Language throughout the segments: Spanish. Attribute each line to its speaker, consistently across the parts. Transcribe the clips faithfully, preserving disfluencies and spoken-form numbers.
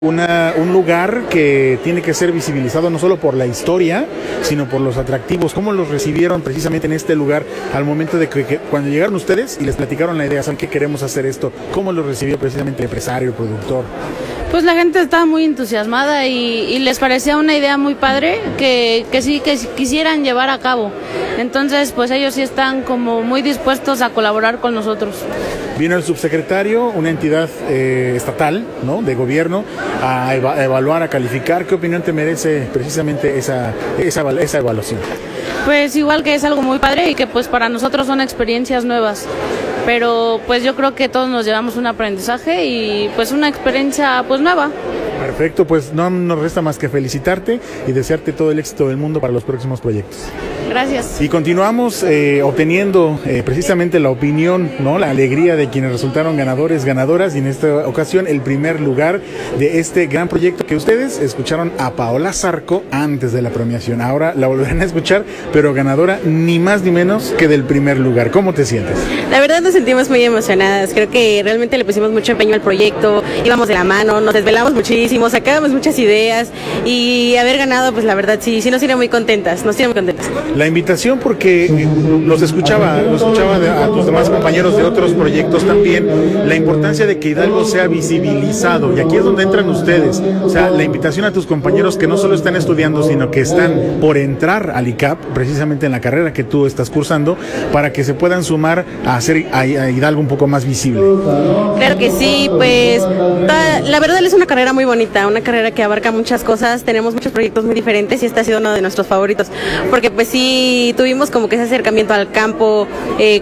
Speaker 1: Una, un lugar que tiene que ser visibilizado no solo por la historia, sino por los atractivos. ¿Cómo los recibieron precisamente en este lugar al momento de que, que cuando llegaron ustedes y les platicaron la idea, ¿saben qué queremos hacer esto? ¿Cómo lo recibió precisamente el empresario, el productor?
Speaker 2: Pues la gente estaba muy entusiasmada y, y les parecía una idea muy padre que, que sí que quisieran llevar a cabo. Entonces, pues ellos sí están como muy dispuestos a colaborar con nosotros.
Speaker 1: Vino el subsecretario, una entidad eh, estatal, ¿no?, de gobierno, a, eva- a evaluar, a calificar. ¿Qué opinión te merece precisamente esa, esa, esa evaluación?
Speaker 2: Pues igual que es algo muy padre y que pues para nosotros son experiencias nuevas. Pero pues yo creo que todos nos llevamos un aprendizaje y pues una experiencia pues nueva.
Speaker 1: Perfecto, pues no nos resta más que felicitarte y desearte todo el éxito del mundo para los próximos proyectos.
Speaker 2: Gracias.
Speaker 1: Y continuamos eh, obteniendo eh, precisamente la opinión, ¿no?, la alegría de quienes resultaron ganadores, ganadoras, y en esta ocasión el primer lugar de este gran proyecto que ustedes escucharon a Paola Zarco antes de la premiación. Ahora la volverán a escuchar, pero ganadora ni más ni menos que del primer lugar. ¿Cómo te sientes?
Speaker 3: La verdad nos sentimos muy emocionadas. Creo que realmente le pusimos mucho empeño al proyecto, íbamos de la mano, nos desvelamos muchísimo, sacábamos muchas ideas y haber ganado, pues la verdad sí, sí nos tiene muy contentas, nos tiene muy contentas.
Speaker 1: La invitación, porque los escuchaba, los escuchaba de, a tus demás compañeros de otros proyectos también, la importancia de que Hidalgo sea visibilizado, y aquí es donde entran ustedes. O sea, la invitación a tus compañeros que no solo están estudiando, sino que están por entrar al I C A P, precisamente en la carrera que tú estás cursando, para que se puedan sumar a hacer a, a Hidalgo un poco más visible.
Speaker 3: Claro que sí, pues ta, la verdad es una carrera muy bonita, una carrera que abarca muchas cosas, tenemos muchos proyectos muy diferentes y este ha sido uno de nuestros favoritos, porque pues sí tuvimos como que ese acercamiento al campo, eh,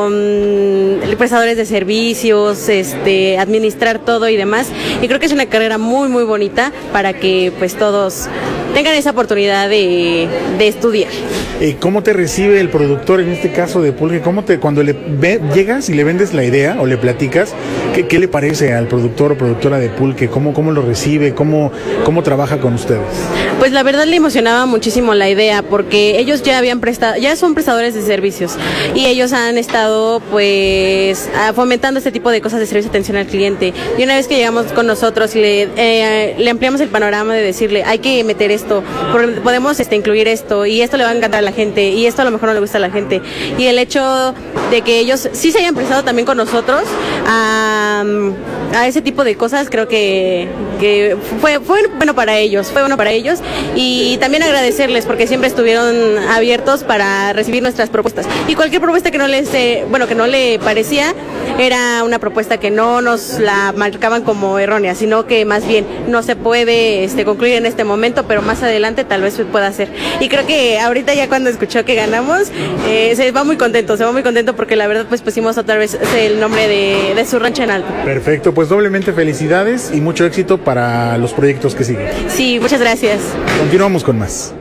Speaker 3: con prestadores de servicios, este, administrar todo y demás, y creo que es una carrera muy muy bonita para que pues todos tengan esa oportunidad de, de estudiar.
Speaker 1: Eh, ¿Cómo te recibe el productor en este caso de Pulque? ¿Cómo te, cuando le ve, llegas y le vendes la idea o le platicas, qué, qué le parece al productor o productora de Pulque? ¿Cómo, cómo lo recibe? ¿Cómo, cómo trabaja con ustedes?
Speaker 3: Pues la verdad le emocionaba muchísimo la idea, porque ellos ya habían prestado, ya son prestadores de servicios y ellos han estado pues fomentando este tipo de cosas de servicio de atención al cliente. Y una vez que llegamos con nosotros y le, eh, le ampliamos el panorama de decirle, hay que meter esto, podemos este, incluir esto, y esto le va a encantar a la gente, y esto a lo mejor no le gusta a la gente. Y el hecho de que ellos sí se hayan prestado también con nosotros a, a ese tipo de cosas, creo que, que fue, fue bueno para ellos, fue bueno para ellos. Y también agradecerles porque siempre estuvieron abiertos para recibir nuestras propuestas, y cualquier propuesta que no les eh, bueno que no le parecía era una propuesta que no nos la marcaban como errónea, sino que más bien no se puede este, concluir en este momento, pero más adelante tal vez se pueda hacer. Y creo que ahorita ya cuando escuchó que ganamos, eh, se va muy contento, se va muy contento porque la verdad pues pusimos otra vez el nombre de, de su rancho en alto.
Speaker 1: Perfecto, pues doblemente felicidades y mucho éxito para los proyectos que siguen.
Speaker 3: Sí, muchas gracias.
Speaker 1: Continuamos con más.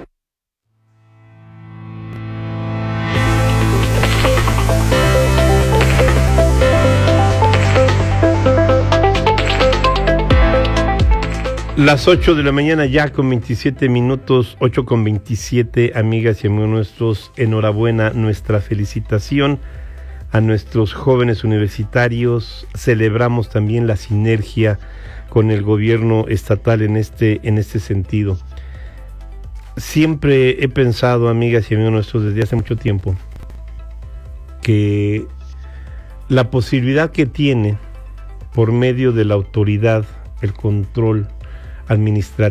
Speaker 4: Las ocho de la mañana ya con veintisiete minutos, ocho con veintisiete, amigas y amigos nuestros, enhorabuena, nuestra felicitación a nuestros jóvenes universitarios. Celebramos también la sinergia con el gobierno estatal en este, en este sentido. Siempre he pensado, amigas y amigos nuestros, desde hace mucho tiempo, que la posibilidad que tiene por medio de la autoridad, el control administrativo,